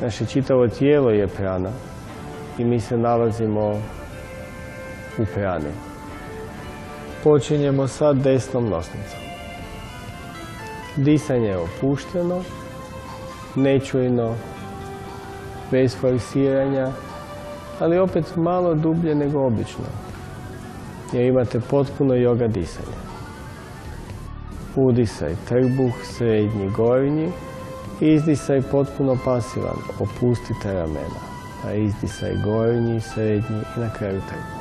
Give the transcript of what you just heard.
Naše čitavo tijelo je prana i mi se nalazimo u prani. Počinjemo sa desnom nosnicom. Disanje je opušteno, nečujno, bez forsiranja, ali opet malo dublje nego obično, jer imate potpuno yoga disanje. Udisaj trbuh, srednji, gornji, izdisaj potpuno pasivan, opustite ramena, a izdisaj gornji, srednji i na kraju trbuh.